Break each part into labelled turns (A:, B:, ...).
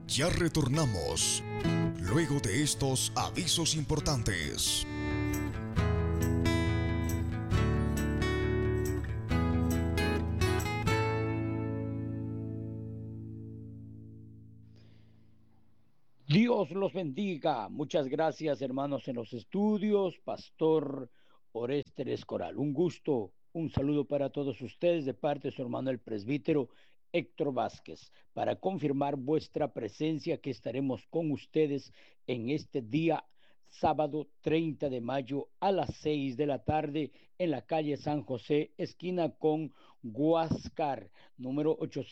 A: Ya retornamos, luego de estos avisos importantes.
B: Dios los bendiga. Muchas gracias, hermanos en los estudios. Pastor Orestes Escoral. Un gusto, un saludo para todos ustedes de parte de su hermano el presbítero Héctor Vázquez, para confirmar vuestra presencia que estaremos con ustedes en este día sábado 30 de mayo a las 6 de la tarde en la calle San José, esquina con Huáscar, número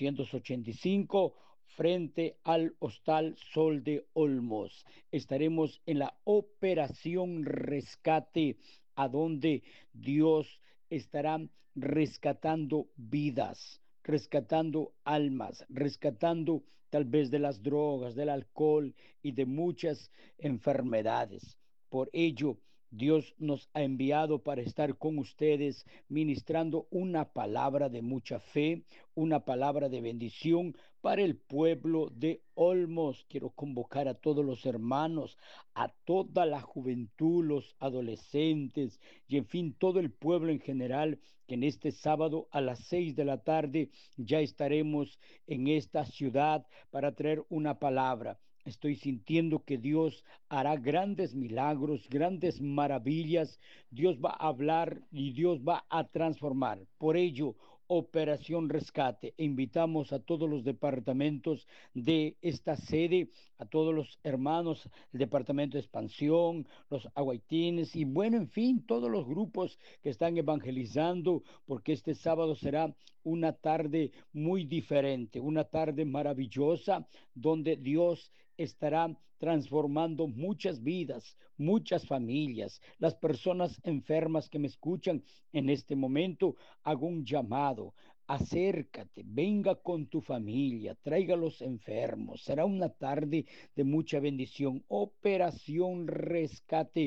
B: 885, frente al Hostal Sol de Olmos. Estaremos en la Operación Rescate, a donde Dios estará rescatando vidas, rescatando almas, rescatando tal vez de las drogas, del alcohol y de muchas enfermedades. Por ello, Dios nos ha enviado para estar con ustedes ministrando una palabra de mucha fe, una palabra de bendición para el pueblo de Olmos. Quiero convocar a todos los hermanos, a toda la juventud, los adolescentes y en fin, todo el pueblo en general, que en este sábado a las 6 de la tarde ya estaremos en esta ciudad para traer una palabra. Estoy sintiendo que Dios hará grandes milagros, grandes maravillas. Dios va a hablar y Dios va a transformar. Por ello, Operación Rescate. Invitamos a todos los departamentos de esta sede, a todos los hermanos, el departamento de expansión, los aguaitines y bueno, en fin, todos los grupos que están evangelizando, porque este sábado será una tarde muy diferente, una tarde maravillosa, donde Dios estará transformando muchas vidas, muchas familias, las personas enfermas que me escuchan en este momento. Hago un llamado: acércate, venga con tu familia, traiga a los enfermos. Será una tarde de mucha bendición. Operación Rescate.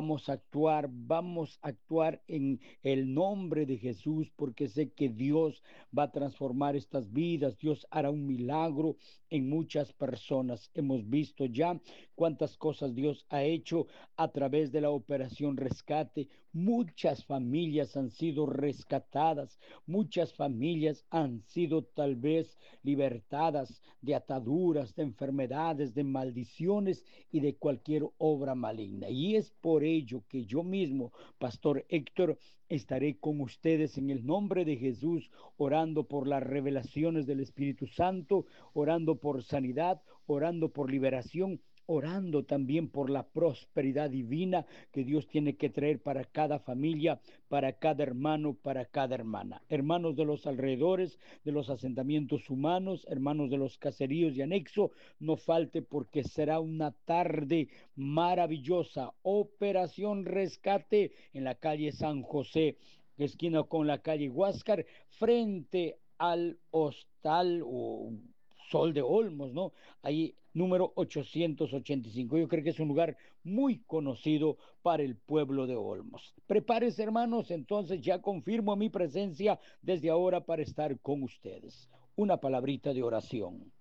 B: Vamos a actuar en el nombre de Jesús, porque sé que Dios va a transformar estas vidas. Dios hará un milagro en muchas personas. Hemos visto ya cuántas cosas Dios ha hecho a través de la Operación Rescate. Muchas familias han sido rescatadas, muchas familias han sido tal vez libertadas de ataduras, de enfermedades, de maldiciones y de cualquier obra maligna. Y es por ello que yo mismo, Pastor Héctor, estaré con ustedes en el nombre de Jesús, orando por las revelaciones del Espíritu Santo, orando por sanidad, orando por liberación, orando también por la prosperidad divina que Dios tiene que traer para cada familia, para cada hermano, para cada hermana. Hermanos de los alrededores, de los asentamientos humanos, hermanos de los caseríos y anexo, no falte, porque será una tarde maravillosa. Operación Rescate en la calle San José, esquina con la calle Huáscar, frente al hostal o Sol de Olmos, ¿no? Ahí, número 885. Yo creo que es un lugar muy conocido para el pueblo de Olmos. Prepárense, hermanos, entonces ya confirmo mi presencia desde ahora para estar con ustedes. Una palabrita de oración.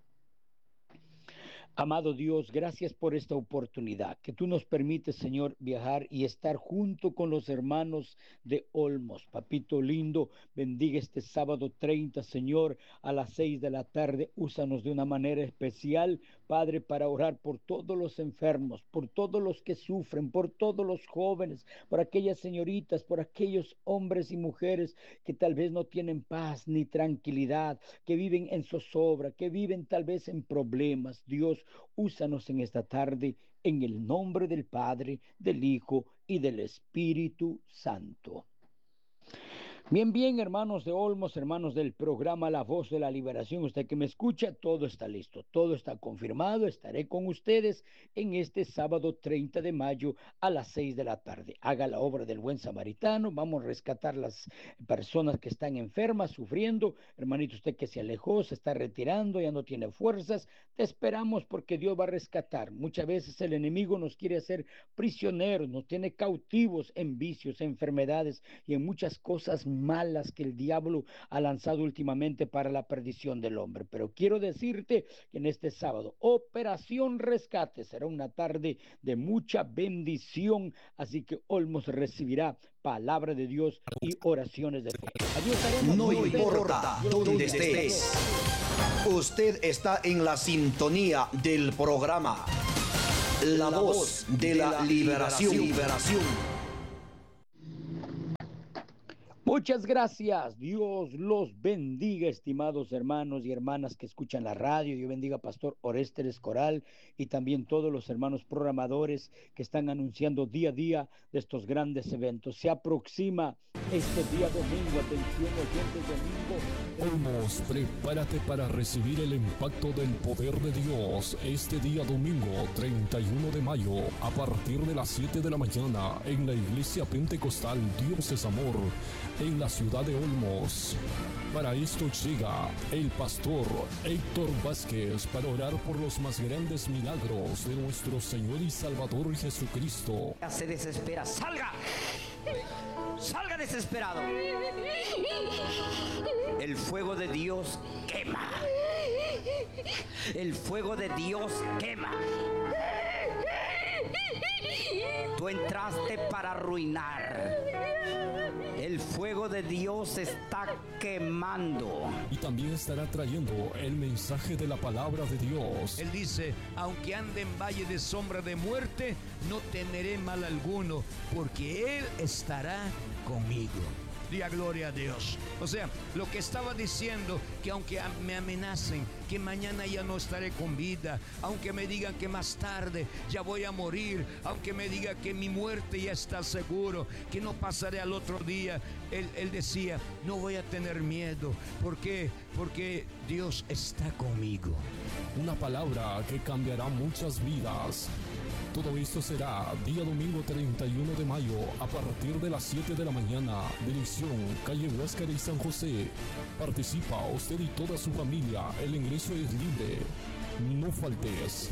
B: Amado Dios, gracias por esta oportunidad que tú nos permites, Señor, viajar y estar junto con los hermanos de Olmos. Papito lindo, bendiga este sábado 30, Señor, a las 6 de la tarde. Úsanos de una manera especial, Padre, para orar por todos los enfermos, por todos los que sufren, por todos los jóvenes, por aquellas señoritas, por aquellos hombres y mujeres que tal vez no tienen paz ni tranquilidad, que viven en zozobra, que viven tal vez en problemas. Dios, úsanos en esta tarde en el nombre del Padre, del Hijo y del Espíritu Santo. Bien, bien, hermanos de Olmos, hermanos del programa La Voz de la Liberación, usted que me escucha, todo está listo, todo está confirmado. Estaré con ustedes en este sábado 30 de mayo a las 6 de la tarde. Haga la obra del buen samaritano, vamos a rescatar las personas que están enfermas, sufriendo. Hermanito, usted que se alejó, se está retirando, ya no tiene fuerzas, te esperamos, porque Dios va a rescatar. Muchas veces el enemigo nos quiere hacer prisioneros, nos tiene cautivos en vicios, enfermedades y en muchas cosas malas que el diablo ha lanzado últimamente para la perdición del hombre. Pero quiero decirte que en este sábado, Operación Rescate, será una tarde de mucha bendición, así que Olmos recibirá palabra de Dios y oraciones de fe. Allí estaremos.
C: No importa dónde estés, usted está en la sintonía del programa La Voz de la Liberación.
B: Muchas gracias. Dios los bendiga, estimados hermanos y hermanas que escuchan la radio. Dios bendiga a Pastor Orestes Coral y también todos los hermanos programadores que están anunciando día a día de estos grandes eventos. Se aproxima este día domingo. Atención, oyentes, domingo.
D: Olmos, prepárate para recibir el impacto del poder de Dios este día domingo 31 de mayo a partir de las 7 de la mañana en la iglesia pentecostal Dios es Amor en la ciudad de Olmos. Para esto llega el pastor Héctor Vázquez para orar por los más grandes milagros de nuestro Señor y Salvador Jesucristo.
C: Se desespera, salga desesperado. El fuego de Dios quema. El fuego de Dios quema. Tú entraste para arruinar. El fuego de Dios está quemando.
D: Y también estará trayendo el mensaje de la palabra de Dios.
E: Él dice, aunque ande en valle de sombra de muerte, no temeré mal alguno, porque Él estará conmigo. Diga gloria a Dios. O sea, lo que estaba diciendo, que aunque me amenacen, que mañana ya no estaré con vida, aunque me digan que más tarde ya voy a morir, aunque me diga que mi muerte ya está seguro, que no pasaré al otro día, él decía, no voy a tener miedo. ¿Por qué? Porque Dios está conmigo.
D: Una palabra que cambiará muchas vidas. Todo esto será día domingo 31 de mayo a partir de las 7 de la mañana. Dirección, calle Huáscar y San José. Participa usted y toda su familia. El ingreso es libre. No faltes.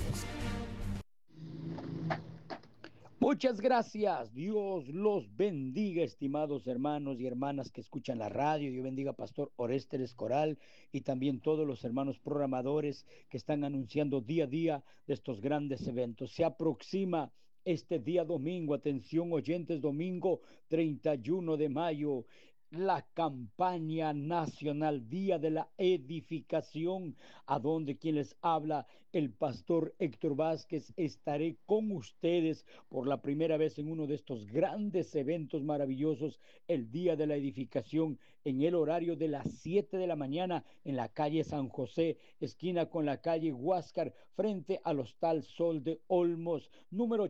B: Muchas gracias. Dios los bendiga, estimados hermanos y hermanas que escuchan la radio. Dios bendiga a Pastor Orestes Coral y también todos los hermanos programadores que están anunciando día a día de estos grandes eventos. Se aproxima este día domingo, atención oyentes, domingo 31 de mayo, la campaña nacional Día de la Edificación, a donde quien les habla, el pastor Héctor Vázquez, estaré con ustedes por la primera vez en uno de estos grandes eventos maravillosos, el Día de la Edificación, en el horario de las 7 de la mañana en la calle San José, esquina con la calle Huáscar, frente al Hostal Sol de Olmos, número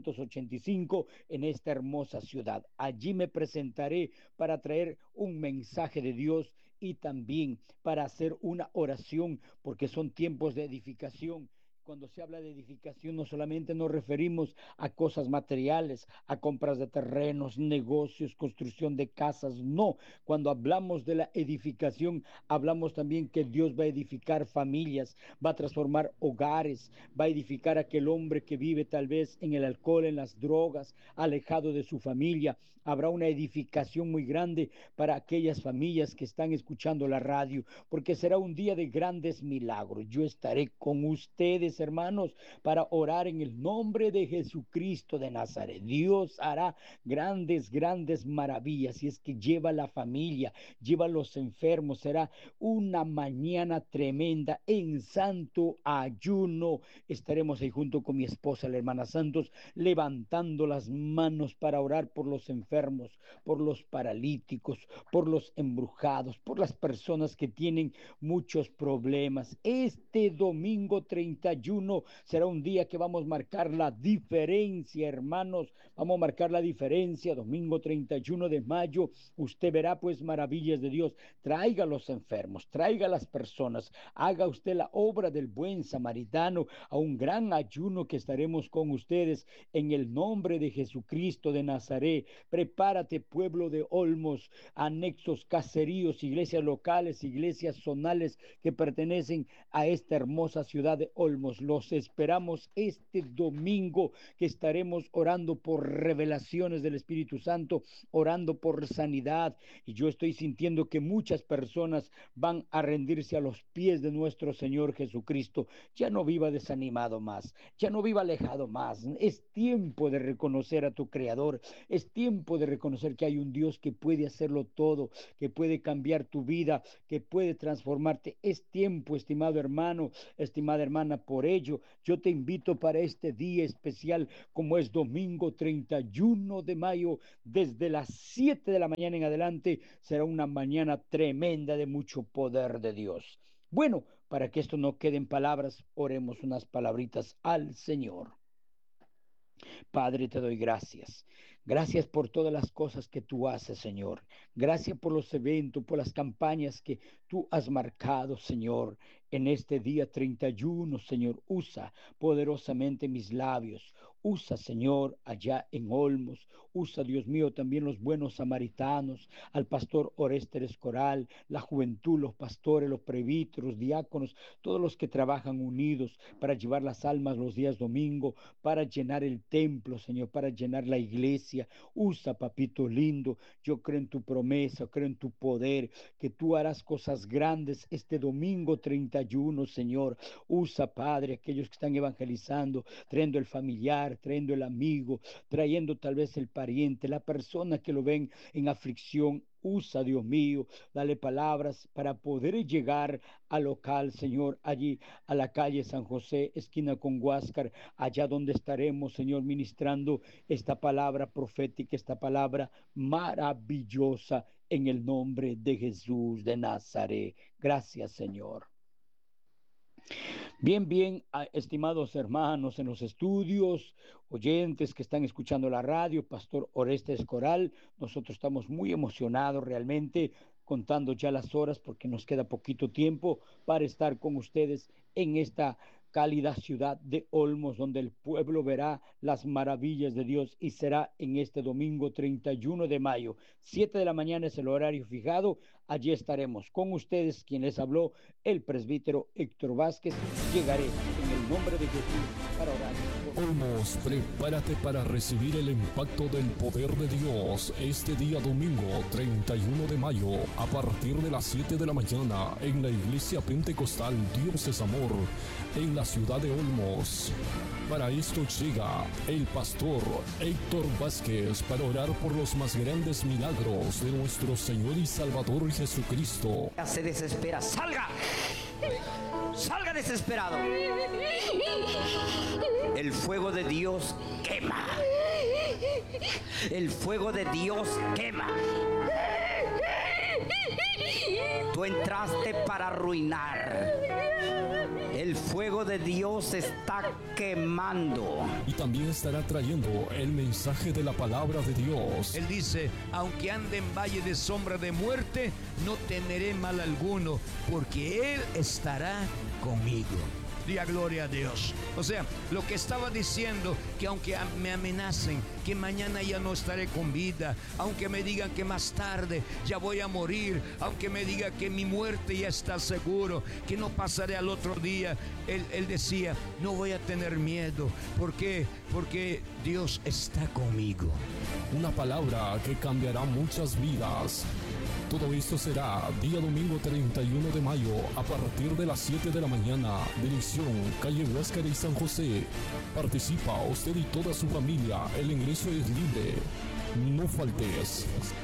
B: 885, en esta hermosa ciudad. Allí me presentaré para traer un mensaje de Dios y también para hacer una oración, porque son tiempos de edificación. Cuando se habla de edificación, no solamente nos referimos a cosas materiales, a compras de terrenos, negocios, construcción de casas, no. Cuando hablamos de la edificación, hablamos también que Dios va a edificar familias, va a transformar hogares, va a edificar a aquel hombre que vive tal vez en el alcohol, en las drogas, alejado de su familia. Habrá una edificación muy grande para aquellas familias que están escuchando la radio, porque será un día de grandes milagros. Yo estaré con ustedes, hermanos, para orar en el nombre de Jesucristo de Nazaret. Dios hará grandes maravillas, y es que lleva a la familia, lleva a los enfermos. Será una mañana tremenda en santo ayuno. Estaremos ahí junto con mi esposa, la hermana Santos, levantando las manos para orar por los enfermos, por los paralíticos, por los embrujados, por las personas que tienen muchos problemas. Este domingo 31 será un día que vamos a marcar la diferencia, hermanos. Vamos a marcar la diferencia. Domingo 31 de mayo, usted verá pues maravillas de Dios. Traiga a los enfermos, traiga a las personas, haga usted la obra del buen samaritano, a un gran ayuno que estaremos con ustedes en el nombre de Jesucristo de Nazaret. Prepárate, pueblo de Olmos, anexos, caseríos, iglesias locales, iglesias zonales que pertenecen a esta hermosa ciudad de Olmos. los esperamos este domingo, que estaremos orando por revelaciones del Espíritu Santo, orando por sanidad, y yo estoy sintiendo que muchas personas van a rendirse a los pies de nuestro Señor Jesucristo. Ya no viva desanimado más, ya no viva alejado más. Es tiempo de reconocer a tu Creador, es tiempo de reconocer que hay un Dios que puede hacerlo todo, que puede cambiar tu vida, que puede transformarte. Es tiempo, estimado hermano, estimada hermana. Por ello, yo te invito para este día especial, como es domingo 31 de mayo, desde las 7 de la mañana en adelante, será una mañana tremenda de mucho poder de Dios. Bueno, para que esto no quede en palabras, oremos unas palabritas al Señor. Padre, te doy gracias. Gracias por todas las cosas que tú haces, Señor. Gracias por los eventos, por las campañas que tú has marcado, Señor. En este día 31, Señor, usa poderosamente mis labios. Usa, Señor, allá en Olmos. Usa, Dios mío, también los buenos samaritanos, al pastor Orestes Coral, la juventud, los pastores, los presbíteros, diáconos, todos los que trabajan unidos para llevar las almas los días domingo, para llenar el templo, Señor, para llenar la iglesia. Usa, papito lindo. Yo creo en tu promesa, creo en tu poder, que tú harás cosas grandes este domingo 31, Señor. Usa, Padre, aquellos que están evangelizando, trayendo el familiar, trayendo el amigo, trayendo tal vez el pariente, la persona que lo ven en aflicción. Usa, Dios mío, dale palabras para poder llegar al local, Señor, allí a la calle San José, esquina con Huáscar, allá donde estaremos, Señor, ministrando esta palabra profética, esta palabra maravillosa, en el nombre de Jesús de Nazaret. Gracias, Señor. Bien, estimados hermanos en los estudios, oyentes que están escuchando la radio, Pastor Orestes Coral, nosotros estamos muy emocionados realmente, contando ya las horas porque nos queda poquito tiempo para estar con ustedes en esta cálida ciudad de Olmos, donde el pueblo verá las maravillas de Dios, y será en este domingo 31 de mayo. 7 de la mañana es el horario fijado. Allí estaremos con ustedes, quien les habló, el presbítero Héctor Vázquez. Llegaré en el nombre de Jesús para orar.
D: Olmos, prepárate para recibir el impacto del poder de Dios este día domingo 31 de mayo a partir de las 7 de la mañana en la Iglesia Pentecostal Dios es Amor en la ciudad de Olmos. Para esto llega el pastor Héctor Vázquez para orar por los más grandes milagros de nuestro Señor y Salvador Jesucristo.
C: Se desespera, salga desesperado. El fuego de Dios quema. El fuego de Dios quema. Tú entraste para arruinar. El fuego de Dios está quemando.
D: Y también estará trayendo el mensaje de la palabra de Dios.
E: Él dice, aunque ande en valle de sombra de muerte, no temeré mal alguno, porque Él estará conmigo. Diga gloria a Dios. O sea, lo que estaba diciendo, que aunque me amenacen, que mañana ya no estaré con vida, aunque me digan que más tarde ya voy a morir, aunque me diga que mi muerte ya está seguro, que no pasaré al otro día, él decía, no voy a tener miedo. ¿Por qué? Porque Dios está conmigo.
D: Una palabra que cambiará muchas vidas. Todo esto será día domingo 31 de mayo a partir de las 7 de la mañana. Dirección, calle Huáscar y San José. Participa usted y toda su familia. El ingreso es libre. No faltes.